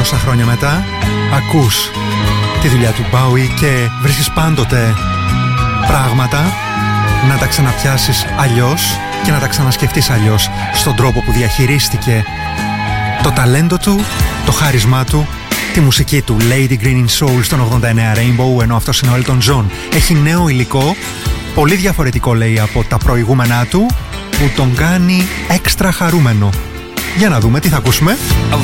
τόσα χρόνια μετά, ακούς τη δουλειά του Bowie και βρίσκεις πάντοτε πράγματα να τα ξαναπιάσεις αλλιώς και να τα ξανασκεφτείς αλλιώς στον τρόπο που διαχειρίστηκε το ταλέντο του, το χάρισμά του, τη μουσική του. Lady Green in Soul στον 89 Rainbow, ενώ αυτός είναι ο Elton John. Έχει νέο υλικό, πολύ διαφορετικό λέει από τα προηγούμενά του, που τον κάνει έξτρα χαρούμενο. Για να δούμε τι θα ακούσουμε.